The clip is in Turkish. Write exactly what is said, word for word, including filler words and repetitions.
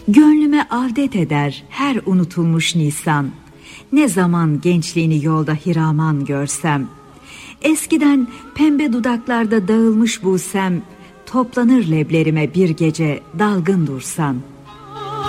Gönlüme avdet eder her unutulmuş Nisan. Ne zaman gençliğini yolda hiraman görsem. Eskiden pembe dudaklarda dağılmış busem, toplanır leblerime bir gece dalgın dursan.